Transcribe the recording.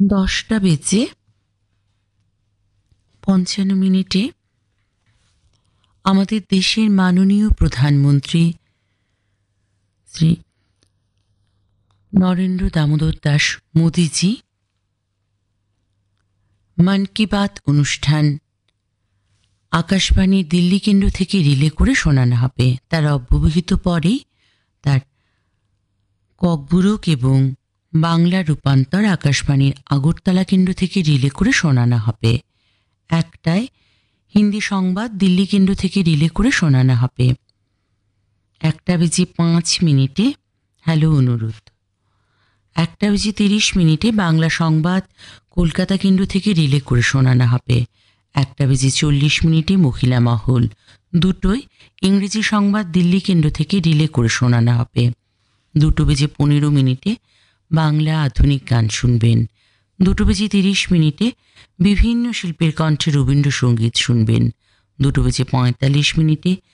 10:55 আমাদের দেশের মাননীয় প্রধানমন্ত্রী শ্রী নরেন্দ্র দামোদর দাস মোদিজি মন কি বাত অনুষ্ঠান আকাশবাণী দিল্লি কেন্দ্র থেকে রিলে করে শোনানো হবে। তার অব্যবহিত পরেই তার ককবুরক এবং বাংলা রূপান্তর আকাশবাণীর আগরতলা কেন্দ্র থেকে রিলে করে শোনানো হবে। 1টায় হিন্দি সংবাদ দিল্লি কেন্দ্র থেকে রিলে করে শোনানো হবে। 1:05 হ্যালো অনুরোধ। 1:30 বাংলা সংবাদ কলকাতা কেন্দ্র থেকে রিলে করে শোনানো হবে। 1:40 মহিলা মহল। 2টোয় ইংরেজি সংবাদ দিল্লি কেন্দ্র থেকে রিলে করে শোনানো হবে। 2:15 বাংলা আধুনিক গান শুনবেন। 2:30 বিভিন্ন শিল্পের কণ্ঠে রবীন্দ্রসঙ্গীত শুনবেন। 2:45